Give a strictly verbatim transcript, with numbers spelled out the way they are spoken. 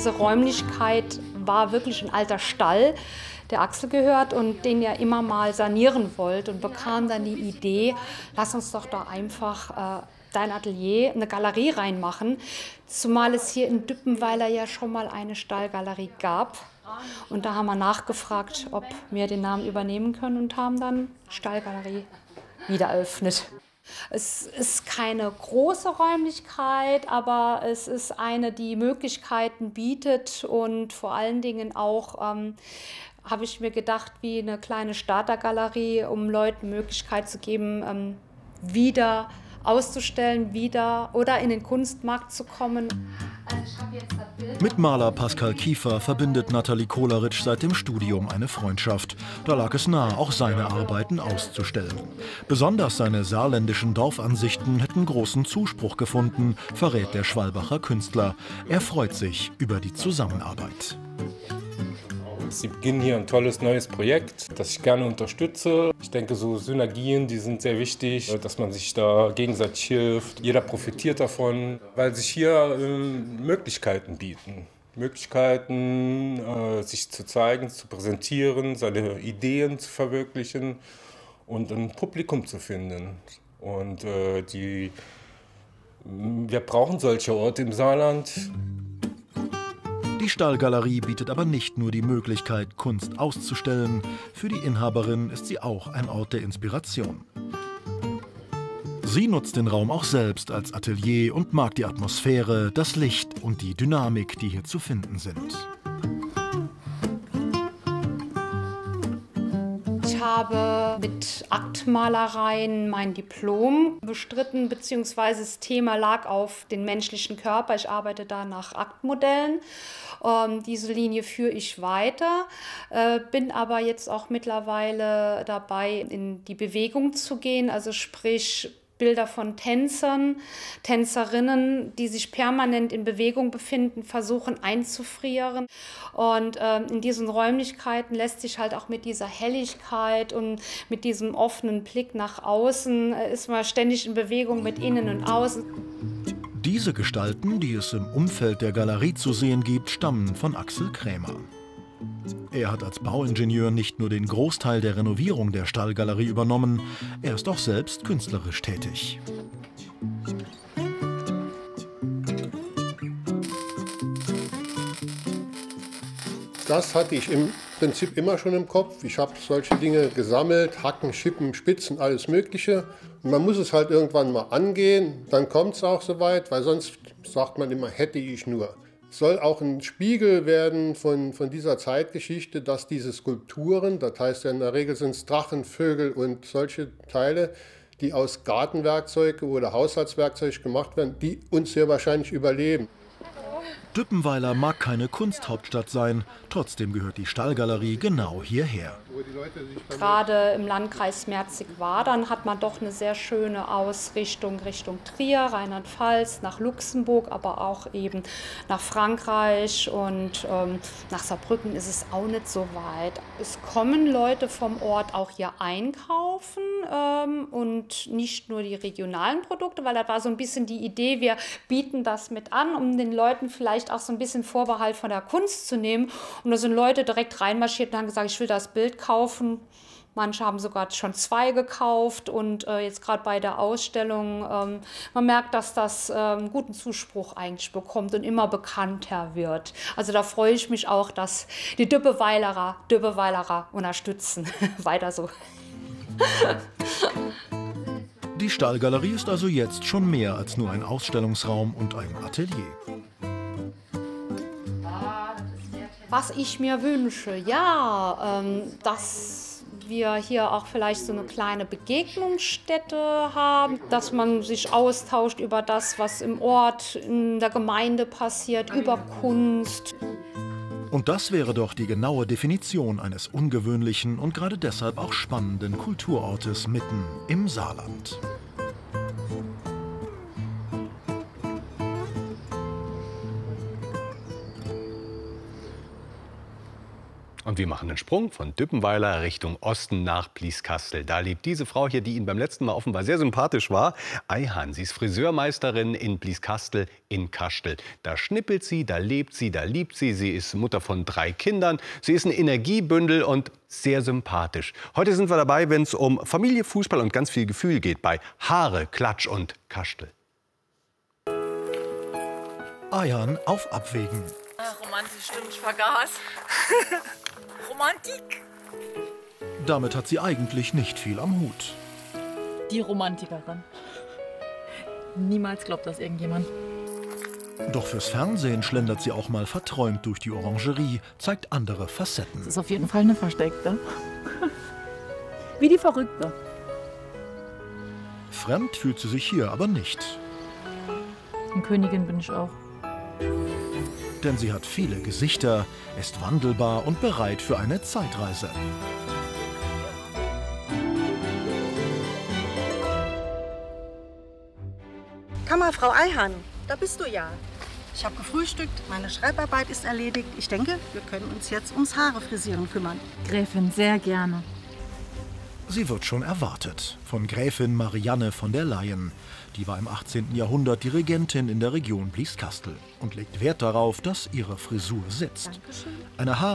Diese Räumlichkeit war wirklich ein alter Stall, der Axel gehört und den er immer mal sanieren wollte und bekam dann die Idee, lass uns doch da einfach äh, dein Atelier, eine Galerie reinmachen, zumal es hier in Düppenweiler ja schon mal eine Stallgalerie gab. Und da haben wir nachgefragt, ob wir den Namen übernehmen können und haben dann Stallgalerie wieder eröffnet. Es ist keine große Räumlichkeit, aber es ist eine, die Möglichkeiten bietet und vor allen Dingen auch, ähm, habe ich mir gedacht, wie eine kleine Startergalerie, um Leuten Möglichkeit zu geben, ähm, wieder auszustellen, wieder oder in den Kunstmarkt zu kommen. Mit Maler Pascal Kiefer verbindet Nathalie Koleritsch seit dem Studium eine Freundschaft. Da lag es nahe, auch seine Arbeiten auszustellen. Besonders seine saarländischen Dorfansichten hätten großen Zuspruch gefunden, verrät der Schwalbacher Künstler. Er freut sich über die Zusammenarbeit. Sie beginnen hier ein tolles neues Projekt, das ich gerne unterstütze. Ich denke, so Synergien, die sind sehr wichtig, dass man sich da gegenseitig hilft. Jeder profitiert davon, weil sich hier äh, Möglichkeiten bieten. Möglichkeiten, äh, sich zu zeigen, zu präsentieren, seine Ideen zu verwirklichen und ein Publikum zu finden. Und äh, die, wir brauchen solche Orte im Saarland. Die Stallgalerie bietet aber nicht nur die Möglichkeit, Kunst auszustellen. Für die Inhaberin ist sie auch ein Ort der Inspiration. Sie nutzt den Raum auch selbst als Atelier und mag die Atmosphäre, das Licht und die Dynamik, die hier zu finden sind. Ich habe mit Aktmalereien mein Diplom bestritten, beziehungsweise das Thema lag auf den menschlichen Körper. Ich arbeite da nach Aktmodellen. Ähm, diese Linie führe ich weiter, äh, bin aber jetzt auch mittlerweile dabei, in die Bewegung zu gehen, also sprich Bilder von Tänzern, Tänzerinnen, die sich permanent in Bewegung befinden, versuchen einzufrieren. Und ähm, in diesen Räumlichkeiten lässt sich halt auch mit dieser Helligkeit und mit diesem offenen Blick nach außen, äh, ist man ständig in Bewegung mit innen und außen. Diese Gestalten, die es im Umfeld der Galerie zu sehen gibt, stammen von Axel Krämer. Er hat als Bauingenieur nicht nur den Großteil der Renovierung der Stallgalerie übernommen, er ist auch selbst künstlerisch tätig. Das hatte ich im Prinzip immer schon im Kopf. Ich habe solche Dinge gesammelt, Hacken, Schippen, Spitzen, alles Mögliche. Und man muss es halt irgendwann mal angehen, dann kommt es auch soweit, weil sonst sagt man immer, hätte ich nur. Es soll auch ein Spiegel werden von, von dieser Zeitgeschichte, dass diese Skulpturen, das heißt ja in der Regel sind es Drachen, Vögel und solche Teile, die aus Gartenwerkzeuge oder Haushaltswerkzeug gemacht werden, die uns sehr wahrscheinlich überleben. Düppenweiler mag keine Kunsthauptstadt sein, trotzdem gehört die Stallgalerie genau hierher. Gerade im Landkreis Merzig-Wadern hat man doch eine sehr schöne Ausrichtung Richtung Trier, Rheinland-Pfalz, nach Luxemburg, aber auch eben nach Frankreich und ähm, nach Saarbrücken ist es auch nicht so weit. Es kommen Leute vom Ort auch hier einkaufen ähm, und nicht nur die regionalen Produkte, weil das war so ein bisschen die Idee, wir bieten das mit an, um den Leuten vielleicht auch so ein bisschen Vorbehalt von der Kunst zu nehmen. Und da sind Leute direkt reinmarschiert und haben gesagt, ich will das Bild kaufen. Manche haben sogar schon zwei gekauft und äh, jetzt gerade bei der Ausstellung, ähm, man merkt, dass das äh, einen guten Zuspruch eigentlich bekommt und immer bekannter wird. Also da freue ich mich auch, dass die Düppeweilerer, Düppeweilerer unterstützen. Weiter so. Die Stallgalerie ist also jetzt schon mehr als nur ein Ausstellungsraum und ein Atelier. Was ich mir wünsche, ja, ähm, dass wir hier auch vielleicht so eine kleine Begegnungsstätte haben, dass man sich austauscht über das, was im Ort, in der Gemeinde passiert, über Kunst. Und das wäre doch die genaue Definition eines ungewöhnlichen und gerade deshalb auch spannenden Kulturortes mitten im Saarland. Und wir machen einen Sprung von Düppenweiler Richtung Osten nach Blieskastel. Da lebt diese Frau hier, die Ihnen beim letzten Mal offenbar sehr sympathisch war. Ayhan, sie ist Friseurmeisterin in Blieskastel in Kastel. Da schnippelt sie, da lebt sie, da liebt sie. Sie ist Mutter von drei Kindern. Sie ist ein Energiebündel und sehr sympathisch. Heute sind wir dabei, wenn es um Familie, Fußball und ganz viel Gefühl geht, bei Haare, Klatsch und Kastel. Ayhan auf Abwägen. Ach, romantisch, stimmt, ich vergaß. Romantik. Damit hat sie eigentlich nicht viel am Hut. Die Romantikerin. Niemals glaubt das irgendjemand. Doch fürs Fernsehen schlendert sie auch mal verträumt durch die Orangerie, zeigt andere Facetten. Das ist auf jeden Fall eine versteckte. Wie die Verrückte. Fremd fühlt sie sich hier aber nicht. Und Königin bin ich auch. Denn sie hat viele Gesichter, ist wandelbar und bereit für eine Zeitreise. Kammerfrau Ayhan, da bist du ja. Ich habe gefrühstückt, meine Schreibarbeit ist erledigt. Ich denke, wir können uns jetzt ums Haare frisieren kümmern. Gräfin, sehr gerne. Sie wird schon erwartet von Gräfin Marianne von der Leyen. Die war im achtzehnten Jahrhundert die Regentin in der Region Blieskastel und legt Wert darauf, dass ihre Frisur sitzt. Dankeschön. Eine Haar